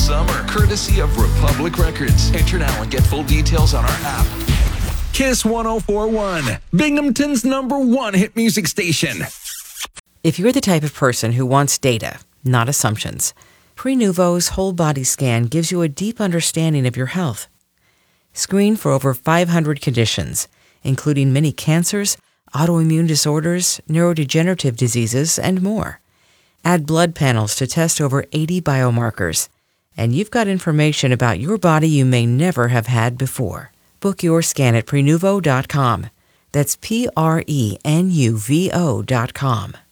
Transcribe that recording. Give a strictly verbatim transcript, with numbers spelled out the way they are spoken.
summer, courtesy of Republic Records. Enter now and get full details on our app. Kiss one oh four point one, Binghamton's number one hit music station. If you're the type of person who wants data, not assumptions, Prenuvo's whole body scan gives you a deep understanding of your health. Screen for over five hundred conditions, including many cancers, autoimmune disorders, neurodegenerative diseases, and more. Add blood panels to test over eighty biomarkers, and you've got information about your body you may never have had before. Book your scan at prenuvo dot com. That's P R E N U V O dot com.